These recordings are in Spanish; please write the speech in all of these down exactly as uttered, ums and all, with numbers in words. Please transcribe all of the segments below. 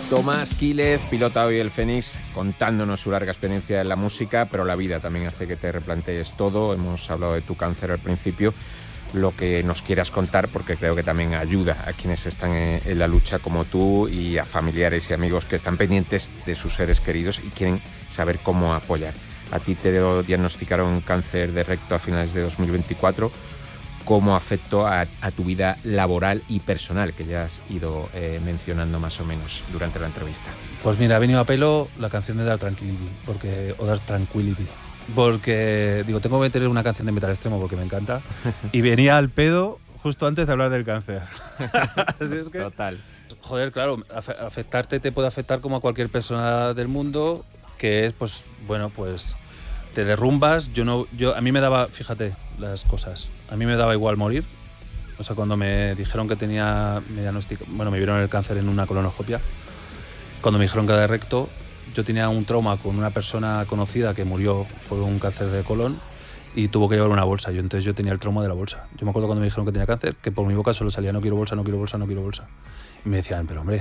Tomás Quílez, pilota hoy el Fénix, contándonos su larga experiencia en la música, pero la vida también hace que te replantees todo. Hemos hablado de tu cáncer al principio, lo que nos quieras contar, porque creo que también ayuda a quienes están en la lucha como tú y a familiares y amigos que están pendientes de sus seres queridos y quieren saber cómo apoyar. A ti te diagnosticaron cáncer de recto a finales de dos mil veinticuatro. ¿Cómo afectó a, a tu vida laboral y personal, que ya has ido eh, mencionando más o menos durante la entrevista? Pues mira, ha venido a pelo la canción de Dark Tranquility, porque, o Dark Tranquility, porque digo, tengo que tener una canción de metal extremo porque me encanta, y venía al pedo justo antes de hablar del cáncer. Así es que, total. Joder, claro, afectarte te puede afectar como a cualquier persona del mundo, que es, pues, bueno, pues te derrumbas. Yo no, yo, a mí me daba, fíjate las cosas, a mí me daba igual morir. O sea, cuando me dijeron que tenía, me diagnostic, bueno, me vieron el cáncer en una colonoscopia, cuando me dijeron que era de recto, yo tenía un trauma con una persona conocida que murió por un cáncer de colon y tuvo que llevar una bolsa. Yo entonces yo tenía el trauma de la bolsa. Yo me acuerdo cuando me dijeron que tenía cáncer, que por mi boca solo salía no quiero bolsa, no quiero bolsa, no quiero bolsa. Y me decían, pero hombre,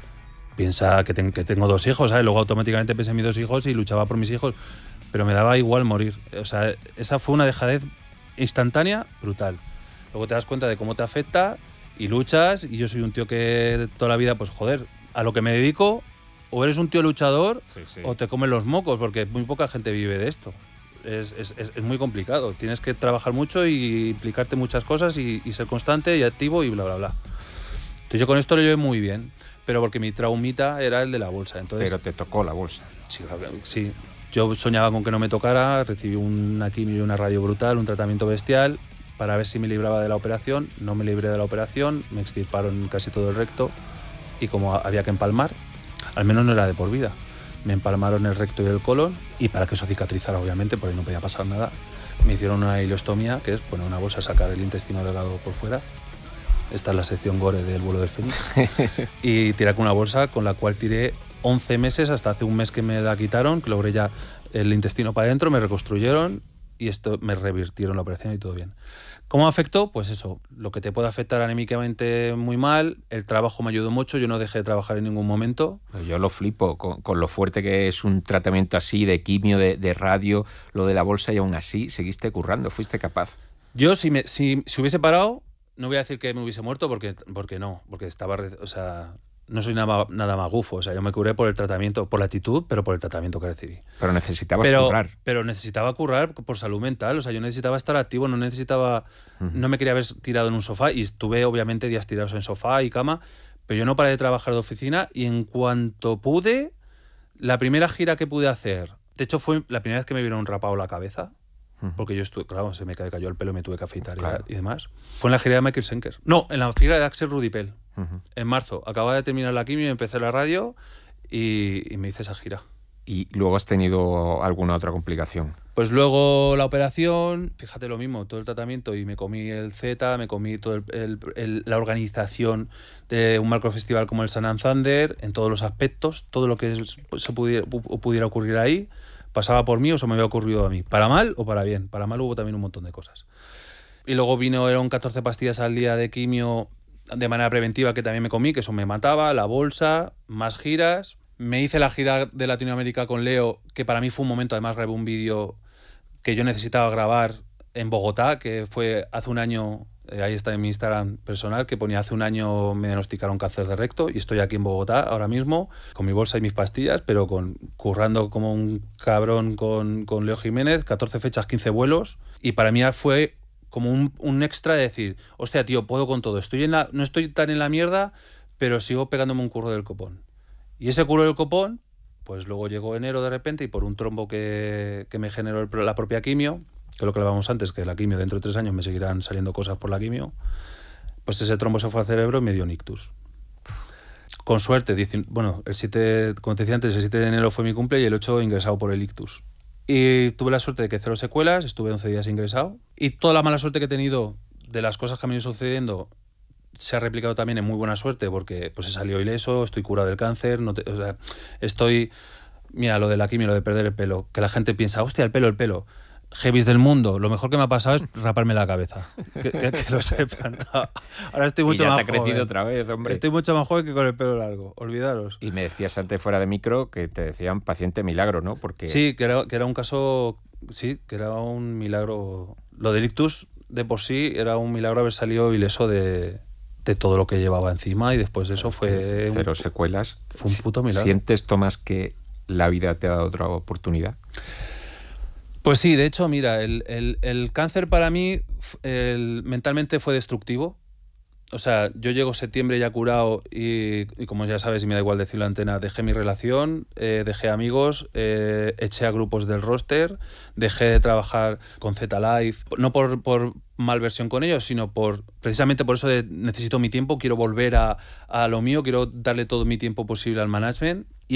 piensa que, ten, que tengo dos hijos, ¿sabes? Luego automáticamente pensé en mis dos hijos y luchaba por mis hijos, pero me daba igual morir. O sea, esa fue una dejadez instantánea, brutal. Luego te das cuenta de cómo te afecta y luchas, y yo soy un tío que toda la vida, pues joder, a lo que me dedico, o eres un tío luchador, sí, sí, o te comen los mocos, porque muy poca gente vive de esto. Es, es, es, es muy complicado, tienes que trabajar mucho y implicarte en muchas cosas y, y ser constante y activo y bla, bla, bla. Entonces yo con esto lo llevé muy bien, pero porque mi traumita era el de la bolsa. Entonces, pero te tocó la bolsa. Sí, sí. Yo soñaba con que no me tocara, recibí una quimio y una radio brutal, un tratamiento bestial, para ver si me libraba de la operación. No me libré de la operación, me extirparon casi todo el recto y como había que empalmar, al menos no era de por vida, me empalmaron el recto y el colon, y para que eso cicatrizara, obviamente, porque no podía pasar nada, me hicieron una ileostomía, que es poner una bolsa, sacar el intestino delgado por fuera. Esta es la sección gore del vuelo del Fénix. Y tirar con una bolsa con la cual tiré once meses, hasta hace un mes que me la quitaron, que logré ya el intestino para adentro, me reconstruyeron y esto me revirtieron la operación y todo bien. ¿Cómo afectó? Pues eso, lo que te puede afectar anímicamente muy mal. El trabajo me ayudó mucho, yo no dejé de trabajar en ningún momento. Yo lo flipo con, con lo fuerte que es un tratamiento así, de quimio, de, de radio, lo de la bolsa, y aún así seguiste currando, fuiste capaz. Yo si, me, si, si hubiese parado, no voy a decir que me hubiese muerto, porque, porque no, porque estaba, o sea, no soy nada, nada magufo, o sea, yo me curé por el tratamiento, por la actitud, pero por el tratamiento que recibí. Pero necesitabas pero, currar. Pero necesitaba currar por salud mental, o sea, yo necesitaba estar activo, no necesitaba, uh-huh. no me quería haber tirado en un sofá, y estuve obviamente días tirados en sofá y cama, pero yo no paré de trabajar de oficina, y en cuanto pude, la primera gira que pude hacer, de hecho fue la primera vez que me vieron rapado la cabeza, porque yo estuve, claro, se me cayó el pelo y me tuve que afeitar, claro, y, y demás. Fue en la gira de Michael Schenker. No, en la gira de Axel Rudipel. Uh-huh. En marzo. Acababa de terminar la quimio y empecé la radio y, y me hice esa gira. ¿Y luego has tenido alguna otra complicación? Pues luego la operación, fíjate lo mismo, todo el tratamiento, y me comí el Z, me comí toda el, el, el, la organización de un macrofestival como el Sun and Thunder, en todos los aspectos, todo lo que se pudiera, pudiera ocurrir ahí, pasaba por mí o se me había ocurrido a mí, para mal o para bien. Para mal hubo también un montón de cosas. Y luego vino, eran catorce pastillas al día de quimio de manera preventiva que también me comí, que eso me mataba, la bolsa, más giras. Me hice la gira de Latinoamérica con Leo, que para mí fue un momento, además grabé un vídeo que yo necesitaba grabar en Bogotá, que fue hace un año, eh, ahí está en mi Instagram personal, que ponía hace un año me diagnosticaron cáncer de recto, y estoy aquí en Bogotá ahora mismo, con mi bolsa y mis pastillas, pero con, currando como un cabrón con, con Leo Jiménez, catorce fechas, quince vuelos, y para mí fue como un, un extra de decir, hostia, tío, puedo con todo, estoy en la, no estoy tan en la mierda, pero sigo pegándome un curro del copón. Y ese curro del copón, pues luego llegó enero de repente, y por un trombo que, que me generó el, la propia quimio, que es lo que hablábamos antes, que la quimio dentro de tres años me seguirán saliendo cosas por la quimio, pues ese trombo se fue al cerebro y me dio un ictus. Con suerte, bueno, el siete, como te decía antes, el siete de enero fue mi cumple y el ocho ingresado por el ictus. Y tuve la suerte de que cero secuelas, estuve once días ingresado, y toda la mala suerte que he tenido de las cosas que me han ido sucediendo se ha replicado también en muy buena suerte, porque pues he salido ileso, estoy curado del cáncer, no te, o sea, estoy... Mira, lo de la quimio, lo de perder el pelo, que la gente piensa, hostia, el pelo, el pelo. heavies del mundo, lo mejor que me ha pasado es raparme la cabeza. Que, que, que lo sepan. Ahora estoy mucho y ya más te ha crecido joven. otra vez, hombre. Estoy mucho más joven que con el pelo largo, olvidaros. Y me decías antes fuera de micro que te decían paciente milagro, ¿no? Porque Sí, que era, que era un caso, sí, que era un milagro. Lo del ictus de por sí era un milagro haber salido ileso de, de todo lo que llevaba encima y después de eso fue cero un, secuelas. Fue un puto milagro. ¿Sientes, Tomás, que la vida te ha dado otra oportunidad? Pues sí, de hecho, mira, el, el, el cáncer para mí el, mentalmente fue destructivo. O sea, yo llego septiembre ya curado y, y como ya sabes, y me da igual decirlo en antena, dejé mi relación, eh, dejé amigos, eh, eché a grupos del roster, dejé de trabajar con Z-Live, no por, por malversión con ellos, sino por precisamente por eso de necesito mi tiempo, quiero volver a, a lo mío, quiero darle todo mi tiempo posible al management